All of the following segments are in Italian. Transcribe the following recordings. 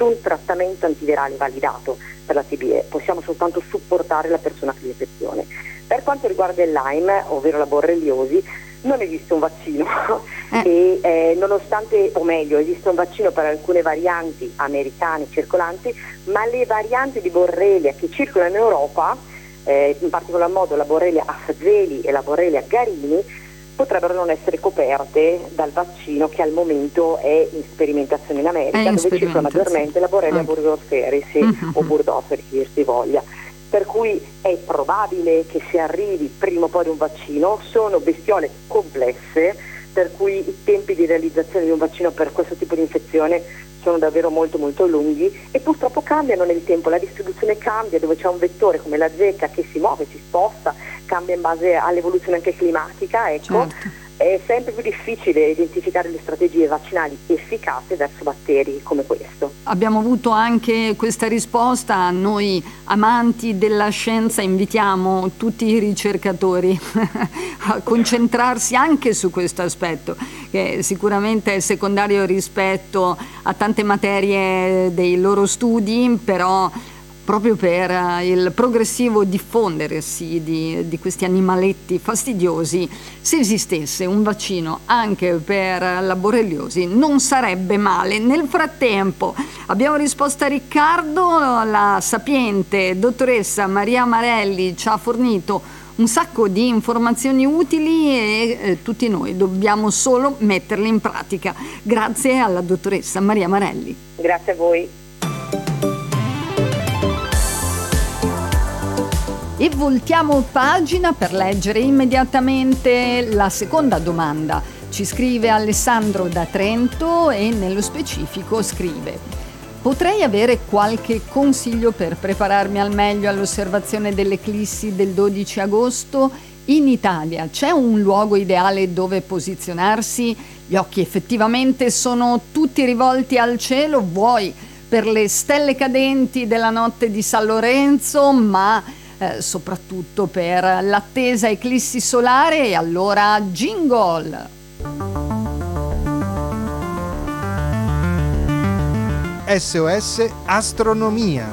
nessun trattamento antivirale validato per la TBE, possiamo soltanto supportare la persona con l'infezione. Per quanto riguarda il Lyme, ovvero la borreliosi, non esiste un vaccino e nonostante, o meglio, esiste un vaccino per alcune varianti americane circolanti, ma le varianti di Borrelia che circolano in Europa, in particolar modo la Borrelia afzeli e la Borrelia garini, potrebbero non essere coperte dal vaccino che al momento è in sperimentazione in America, dove circola maggiormente la Borrelia burgdorferi o burgdorferi, che dir si voglia. Per cui è probabile che si arrivi prima o poi ad un vaccino. Sono bestiole complesse, per cui i tempi di realizzazione di un vaccino per questo tipo di infezione sono davvero molto molto lunghi e purtroppo cambiano nel tempo, la distribuzione cambia, dove c'è un vettore come la zecca che si muove, si sposta, cambia in base all'evoluzione anche climatica, ecco. Certo. È sempre più difficile identificare le strategie vaccinali efficaci verso batteri come questo. Abbiamo avuto anche questa risposta. Noi amanti della scienza invitiamo tutti i ricercatori a concentrarsi anche su questo aspetto, che sicuramente è secondario rispetto a tante materie dei loro studi, però proprio per il progressivo diffondersi di questi animaletti fastidiosi, se esistesse un vaccino anche per la borreliosi non sarebbe male. Nel frattempo abbiamo risposto a Riccardo, la sapiente dottoressa Maria Marelli ci ha fornito un sacco di informazioni utili e tutti noi dobbiamo solo metterle in pratica. Grazie alla dottoressa Maria Marelli. Grazie a voi. E voltiamo pagina per leggere immediatamente la seconda domanda. Ci scrive Alessandro da Trento e nello specifico scrive: potrei avere qualche consiglio per prepararmi al meglio all'osservazione dell'eclissi del 12 agosto? In Italia c'è un luogo ideale dove posizionarsi? Gli occhi effettivamente sono tutti rivolti al cielo, vuoi per le stelle cadenti della notte di San Lorenzo, ma soprattutto per l'attesa eclissi solare. E allora jingle! SOS Astronomia.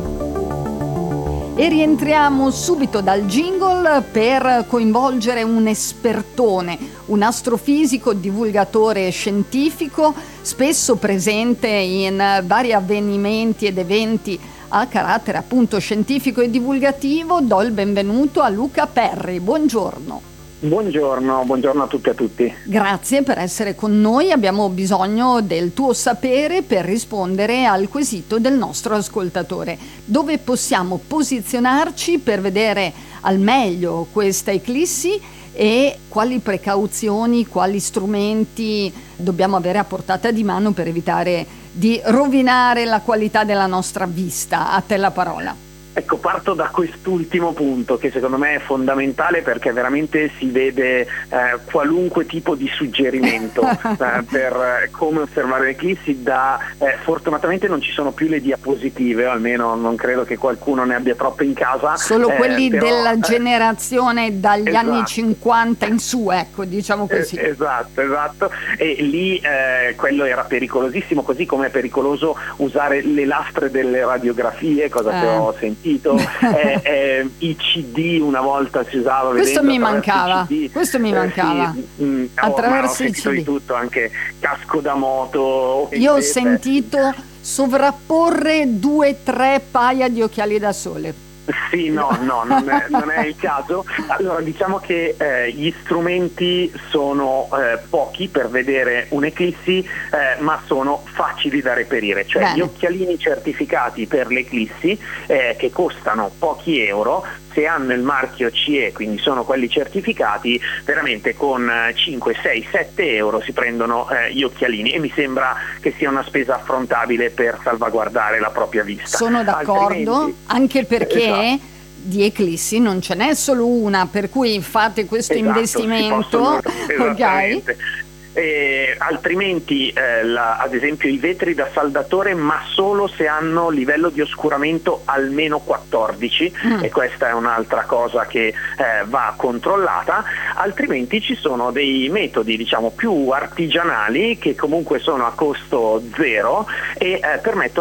E rientriamo subito dal jingle per coinvolgere un espertone, un astrofisico, divulgatore scientifico, spesso presente in vari avvenimenti ed eventi a carattere appunto scientifico e divulgativo. Do il benvenuto a Luca Perri. Buongiorno. Buongiorno a tutti e a tutti. Grazie per essere con noi. Abbiamo bisogno del tuo sapere per rispondere al quesito del nostro ascoltatore. Dove possiamo posizionarci per vedere al meglio questa eclissi e quali precauzioni, quali strumenti dobbiamo avere a portata di mano per evitare di rovinare la qualità della nostra vista? A te la parola. Ecco, parto da quest'ultimo punto che secondo me è fondamentale, perché veramente si vede qualunque tipo di suggerimento per come osservare le eclissi. Fortunatamente non ci sono più le diapositive, o almeno non credo che qualcuno ne abbia troppe in casa. Solo quelli della generazione dagli anni 50 in su, ecco, diciamo così. Esatto. E lì quello era pericolosissimo, così come è pericoloso usare le lastre delle radiografie, cosa che ho sentito. I CD una volta si usava. Questo mi mancava. Attraverso ho i sentito CD di tutto, anche casco da moto. Io ho sentito sovrapporre 2-3 paia di occhiali da sole. Sì, non è il caso. Allora, diciamo che gli strumenti sono pochi per vedere un'eclissi, ma sono facili da reperire. Cioè, bene, gli occhialini certificati per l'eclissi, che costano pochi euro, se hanno il marchio CE, quindi sono quelli certificati, veramente con 5, 6, 7 euro si prendono gli occhialini, e mi sembra che sia una spesa affrontabile per salvaguardare la propria vista. Sono d'accordo, anche perché di eclissi non ce n'è solo una, per cui fate questo investimento. Esattamente. Altrimenti ad esempio i vetri da saldatore, ma solo se hanno livello di oscuramento almeno 14, e questa è un'altra cosa che va controllata. Altrimenti ci sono dei metodi, diciamo, più artigianali, che comunque sono a costo zero e permettono